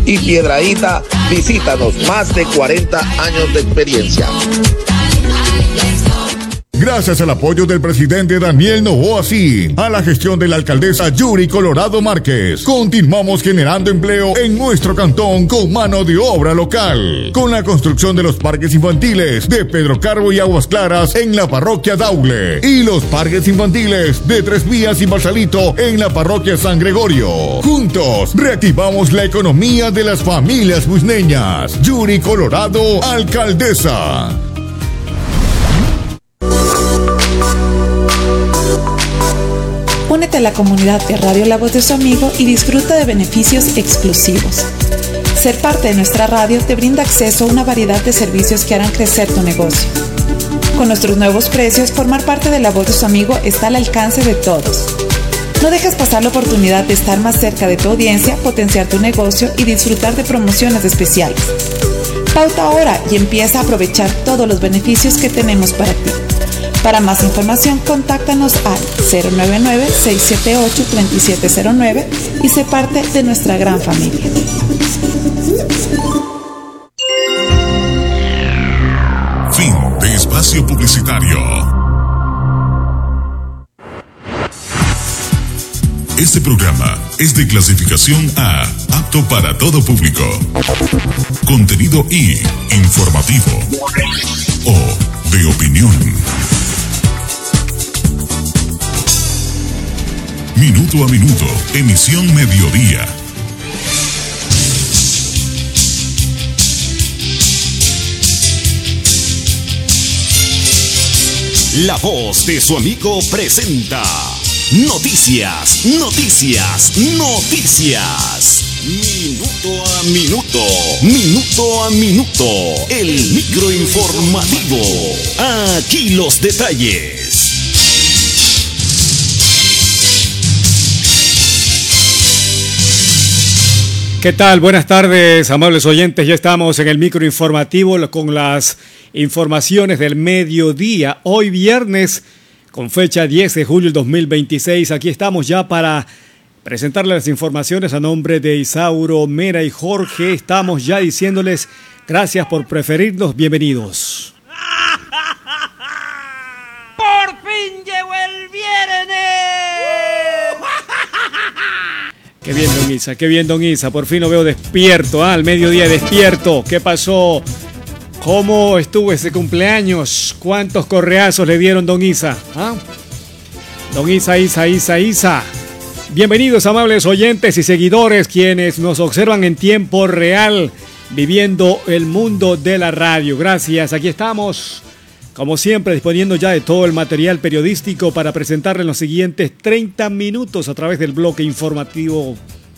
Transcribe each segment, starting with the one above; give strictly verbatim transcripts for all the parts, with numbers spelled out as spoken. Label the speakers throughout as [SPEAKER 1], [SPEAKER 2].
[SPEAKER 1] y Piedrahíta, visítanos, más de cuarenta años de experiencia.
[SPEAKER 2] Gracias al apoyo del presidente Daniel Noboa Sí, a la gestión de la alcaldesa Yuri Colorado Márquez, continuamos generando empleo en nuestro cantón con mano de obra local, con la construcción de los parques infantiles de Pedro Carbo y Aguas Claras en la parroquia Daule, y los parques infantiles de Tres Vías y Marsalito en la parroquia San Gregorio. Juntos, reactivamos la economía de las familias buisneñas. Yuri Colorado, alcaldesa.
[SPEAKER 3] Únete a la comunidad de Radio La Voz de su Amigo y disfruta de beneficios exclusivos. Ser parte de nuestra radio te brinda acceso a una variedad de servicios que harán crecer tu negocio. Con nuestros nuevos precios, formar parte de La Voz de su Amigo está al alcance de todos. No dejes pasar la oportunidad de estar más cerca de tu audiencia, potenciar tu negocio y disfrutar de promociones especiales. Pauta ahora y empieza a aprovechar todos los beneficios que tenemos para ti. Para más información, contáctanos al cero nueve nueve, seis siete ocho, tres siete cero nueve y sé parte de nuestra gran familia.
[SPEAKER 4] Fin de espacio publicitario. Este programa es de clasificación A, apto para todo público. Contenido I, informativo o de opinión. Minuto a minuto, emisión mediodía.
[SPEAKER 5] La Voz de su Amigo presenta Noticias, Noticias, Noticias. Minuto a minuto, minuto a minuto, el microinformativo. Aquí los detalles.
[SPEAKER 6] ¿Qué tal? Buenas tardes, amables oyentes. Ya estamos en el microinformativo con las informaciones del mediodía. Hoy viernes, con fecha diez de julio del dos mil veintiséis. Aquí estamos ya para presentarles las informaciones a nombre de Isauro, Mera y Jorge. Estamos ya diciéndoles gracias por preferirnos. Bienvenidos.
[SPEAKER 7] ¡Por fin llegó el viernes!
[SPEAKER 6] Qué bien, don Isa, qué bien, don Isa. Por fin lo veo despierto, ¿ah? Al mediodía despierto. ¿Qué pasó? ¿Cómo estuvo ese cumpleaños? ¿Cuántos correazos le dieron, don Isa? ¿Ah? Don Isa, Isa, Isa, Isa. Bienvenidos, amables oyentes y seguidores, quienes nos observan en tiempo real, viviendo el mundo de la radio. Gracias, aquí estamos, como siempre, disponiendo ya de todo el material periodístico para presentarle en los siguientes treinta minutos a través del bloque informativo.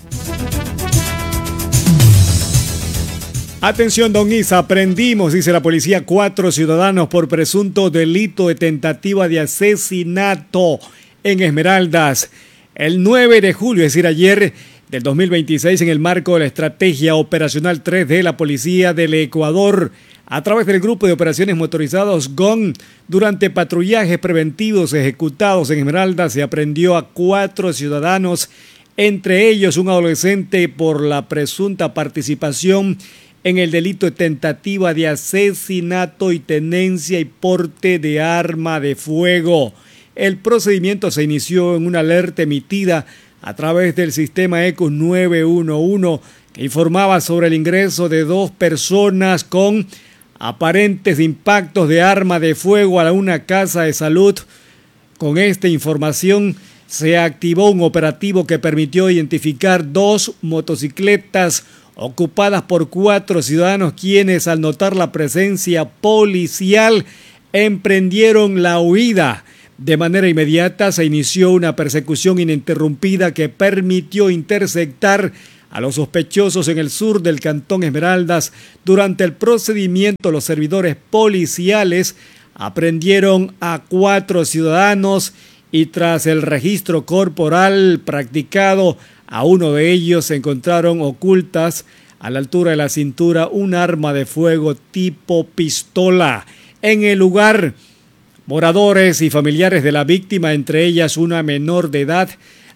[SPEAKER 6] Atención, don Isa, aprendimos, dice la policía, cuatro ciudadanos por presunto delito de tentativa de asesinato en Esmeraldas. El nueve de julio, es decir, ayer del dos mil veintiséis, en el marco de la Estrategia Operacional tres de la Policía del Ecuador, a través del Grupo de Operaciones Motorizados G O N, durante patrullajes preventivos ejecutados en Esmeraldas, se aprehendió a cuatro ciudadanos, entre ellos un adolescente, por la presunta participación en el delito de tentativa de asesinato y tenencia y porte de arma de fuego. El procedimiento se inició en una alerta emitida a través del sistema ECO nueve uno uno, que informaba sobre el ingreso de dos personas con aparentes impactos de arma de fuego a una casa de salud. Con esta información se activó un operativo que permitió identificar dos motocicletas ocupadas por cuatro ciudadanos, quienes, al notar la presencia policial, emprendieron la huida. De manera inmediata se inició una persecución ininterrumpida que permitió interceptar a los sospechosos en el sur del Cantón Esmeraldas. Durante el procedimiento, los servidores policiales aprendieron a cuatro ciudadanos y, tras el registro corporal practicado, a uno de ellos se encontraron ocultas a la altura de la cintura un arma de fuego tipo pistola. En el lugar, moradores y familiares de la víctima, entre ellas una menor de edad,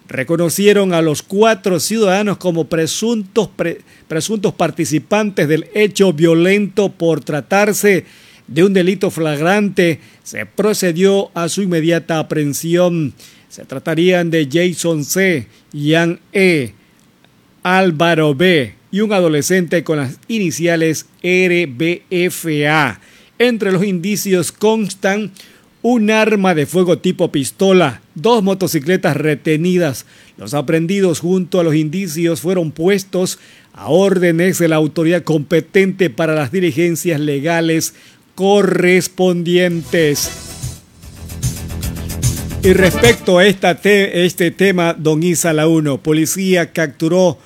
[SPEAKER 6] reconocieron a los cuatro ciudadanos como presuntos, pre, presuntos participantes del hecho violento. Por tratarse de un delito flagrante, se procedió a su inmediata aprehensión. Se tratarían de Jason C., Ian E., Álvaro B. y un adolescente con las iniciales R B F A. Entre los indicios constan un arma de fuego tipo pistola, dos motocicletas retenidas. Los aprehendidos junto a los indicios fueron puestos a órdenes de la autoridad competente para las diligencias legales correspondientes. Y respecto a esta te- este tema, don Isa Launo, policía capturó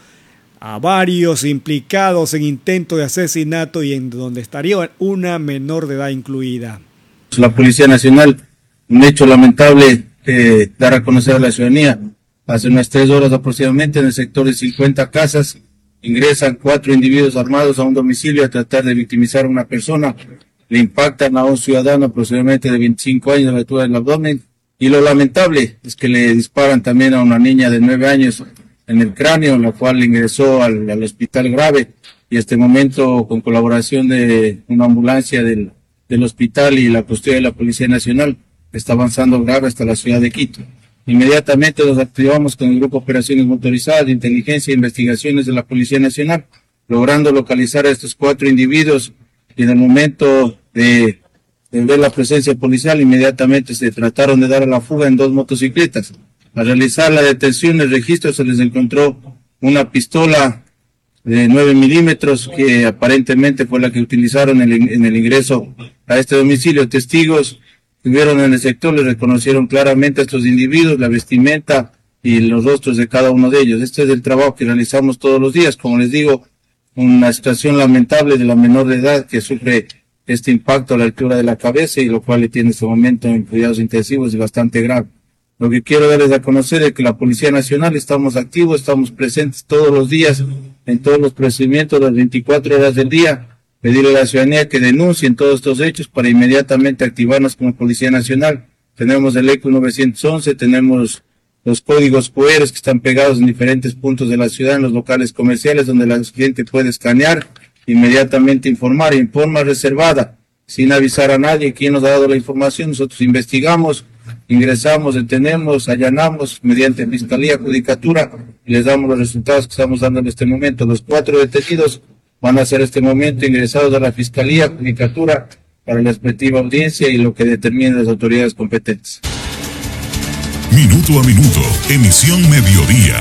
[SPEAKER 6] a varios implicados en intento de asesinato y en donde estaría una menor de edad incluida.
[SPEAKER 8] La Policía Nacional, un hecho lamentable eh, dar a conocer a la ciudadanía. Hace unas tres horas aproximadamente, en el sector de cincuenta casas, ingresan cuatro individuos armados a un domicilio a tratar de victimizar a una persona. Le impactan a un ciudadano aproximadamente de veinticinco años a la altura del abdomen. Y lo lamentable es que le disparan también a una niña de nueve años en el cráneo, la cual ingresó al, al hospital grave. Y este momento, con colaboración de una ambulancia del del hospital y la custodia de la Policía Nacional, está avanzando grave hasta la ciudad de Quito. Inmediatamente nos activamos con el Grupo de Operaciones Motorizadas de Inteligencia e Investigaciones de la Policía Nacional, logrando localizar a estos cuatro individuos, y en el momento de, de ver la presencia policial, inmediatamente se trataron de dar a la fuga en dos motocicletas. Al realizar la detención, el registro, se les encontró una pistola de nueve milímetros, que aparentemente fue la que utilizaron en el, en el ingreso a este domicilio. Testigos que vieron en el sector les reconocieron claramente a estos individuos, la vestimenta y los rostros de cada uno de ellos. Este es el trabajo que realizamos todos los días. Como les digo, una situación lamentable de la menor de edad que sufre este impacto a la altura de la cabeza, y lo cual le tiene en este momento en cuidados intensivos y bastante grave. Lo que quiero darles a conocer es que la Policía Nacional estamos activos, estamos presentes todos los días en todos los procedimientos, las veinticuatro horas del día. Pedirle a la ciudadanía que denuncien todos estos hechos para inmediatamente activarnos como Policía Nacional. Tenemos el E C U novecientos once, tenemos los códigos Q R que están pegados en diferentes puntos de la ciudad, en los locales comerciales, donde la gente puede escanear, inmediatamente informar, en forma reservada, sin avisar a nadie quién nos ha dado la información. Nosotros investigamos, ingresamos, detenemos, allanamos mediante Fiscalía, Judicatura, y les damos los resultados que estamos dando en este momento. Los cuatro detenidos van a ser en este momento ingresados a la Fiscalía, Judicatura, para la respectiva audiencia y lo que determinen las autoridades competentes.
[SPEAKER 4] Minuto a minuto, emisión mediodía.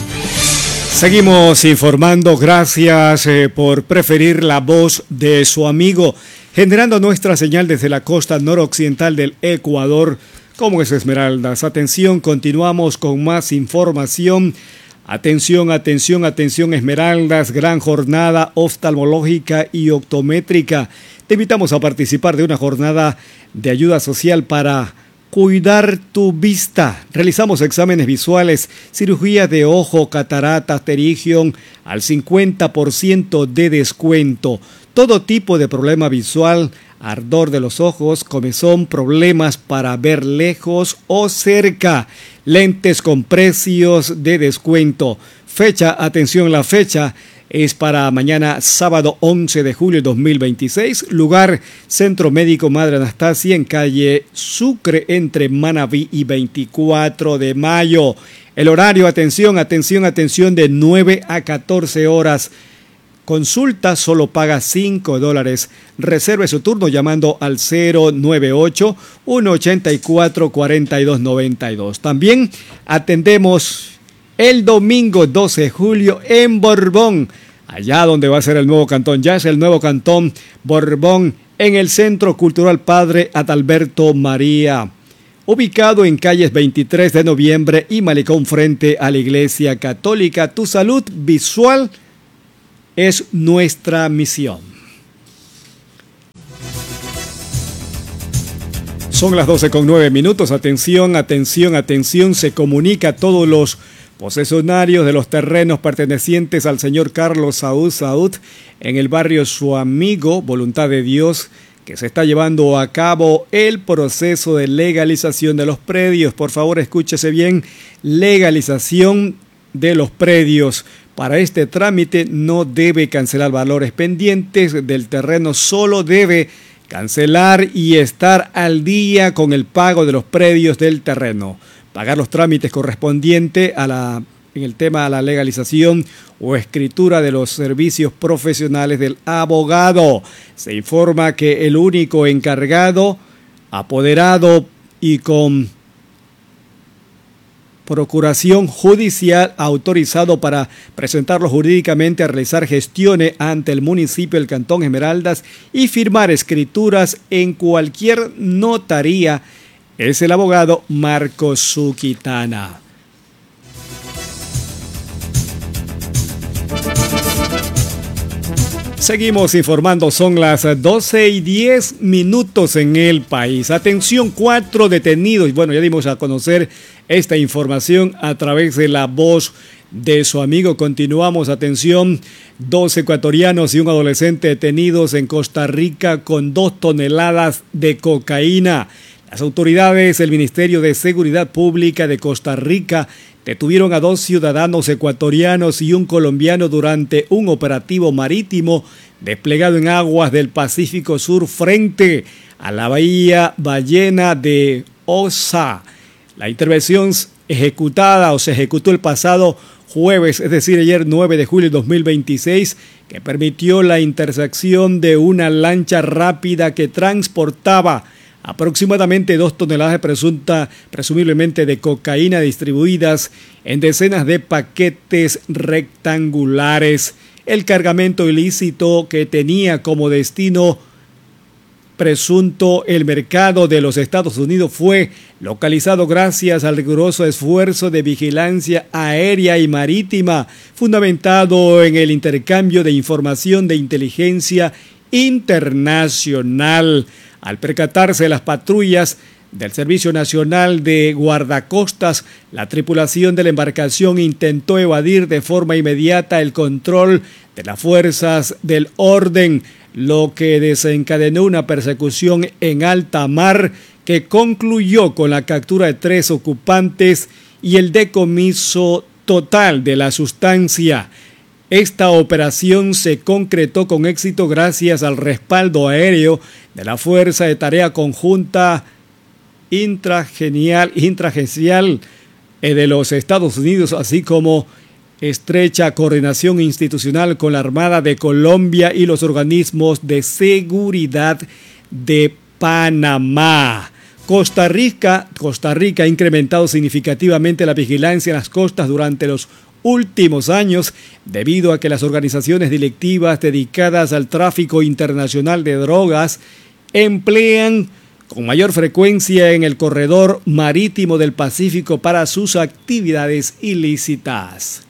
[SPEAKER 6] Seguimos informando. Gracias eh, por preferir la voz de su amigo, generando nuestra señal desde la costa noroccidental del Ecuador, como es Esmeraldas. Atención, continuamos con más información. Atención, atención, atención, Esmeraldas, gran jornada oftalmológica y optométrica. Te invitamos a participar de una jornada de ayuda social para cuidar tu vista. Realizamos exámenes visuales, cirugía de ojo, catarata, pterigión, al cincuenta por ciento de descuento. Todo tipo de problema visual, ardor de los ojos, comezón, problemas para ver lejos o cerca. Lentes con precios de descuento. Fecha, atención, la fecha es para mañana sábado once de julio de dos mil veintiséis. Lugar, Centro Médico Madre Anastasia, en calle Sucre, entre Manabí y veinticuatro de mayo. El horario, atención, atención, atención, de nueve a catorce horas. Consulta, solo paga cinco dólares. Reserve su turno llamando al cero nueve ocho, uno ocho cuatro, cuatro dos nueve dos. También atendemos el domingo doce de julio en Borbón, allá donde va a ser el nuevo cantón. Ya es el nuevo cantón Borbón, en el Centro Cultural Padre Adalberto María, ubicado en calles veintitrés de noviembre y Malecón, frente a la Iglesia Católica. Tu salud visual es nuestra misión. Son las doce con nueve minutos. Atención, atención, atención. Se comunica a todos los posesionarios de los terrenos pertenecientes al señor Carlos Saúd Saúd en el barrio Su Amigo, Voluntad de Dios, que se está llevando a cabo el proceso de legalización de los predios. Por favor, escúchese bien, legalización de los predios. Para este trámite no debe cancelar valores pendientes del terreno, solo debe cancelar y estar al día con el pago de los predios del terreno. Pagar los trámites correspondientes a la, en el tema de la legalización o escritura de los servicios profesionales del abogado. Se informa que el único encargado, apoderado y con procuración judicial autorizado para presentarlo jurídicamente a realizar gestiones ante el municipio del Cantón Esmeraldas y firmar escrituras en cualquier notaría es el abogado Marcos Zuquitana. Seguimos informando, son las doce y diez minutos en el país. Atención, cuatro detenidos. Bueno, ya dimos a conocer esta información a través de la voz de su amigo. Continuamos, atención, dos ecuatorianos y un adolescente detenidos en Costa Rica con dos toneladas de cocaína. Las autoridades del Ministerio de Seguridad Pública de Costa Rica detuvieron a dos ciudadanos ecuatorianos y un colombiano durante un operativo marítimo desplegado en aguas del Pacífico Sur frente a la bahía Ballena de Osa. La intervención ejecutada o se ejecutó el pasado jueves, es decir, ayer nueve de julio de dos mil veintiséis, que permitió la intersección de una lancha rápida que transportaba aproximadamente dos toneladas de presunta, presumiblemente de cocaína distribuidas en decenas de paquetes rectangulares. El cargamento ilícito, que tenía como destino presunto el mercado de los Estados Unidos, fue localizado gracias al riguroso esfuerzo de vigilancia aérea y marítima, fundamentado en el intercambio de información de inteligencia internacional. Al percatarse de las patrullas del Servicio Nacional de Guardacostas, la tripulación de la embarcación intentó evadir de forma inmediata el control de las fuerzas del orden, lo que desencadenó una persecución en alta mar que concluyó con la captura de tres ocupantes y el decomiso total de la sustancia. Esta operación se concretó con éxito gracias al respaldo aéreo de la Fuerza de Tarea Conjunta Intragenial, Intragencial de los Estados Unidos, así como estrecha coordinación institucional con la Armada de Colombia y los organismos de seguridad de Panamá. Costa Rica, Costa Rica ha incrementado significativamente la vigilancia en las costas durante los últimos años, debido a que las organizaciones delictivas dedicadas al tráfico internacional de drogas emplean con mayor frecuencia en el corredor marítimo del Pacífico para sus actividades ilícitas.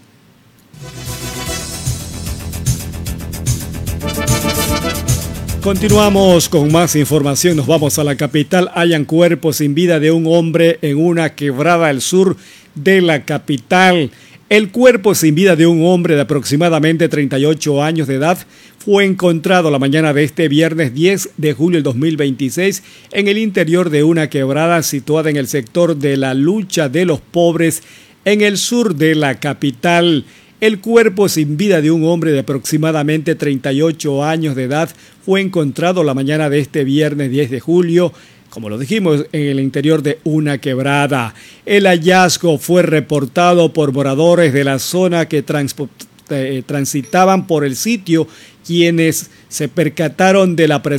[SPEAKER 6] Continuamos con más información, nos vamos a la capital. Hallan cuerpo sin vida de un hombre en una quebrada al sur de la capital. El cuerpo sin vida de un hombre de aproximadamente treinta y ocho años de edad fue encontrado la mañana de este viernes diez de julio del dos mil veintiséis en el interior de una quebrada situada en el sector de la Lucha de los Pobres en el sur de la capital. El cuerpo sin vida de un hombre de aproximadamente treinta y ocho años de edad fue encontrado la mañana de este viernes diez de julio, como lo dijimos, en el interior de una quebrada. El hallazgo fue reportado por moradores de la zona que transpo- eh, transitaban por el sitio, quienes se percataron de la presencia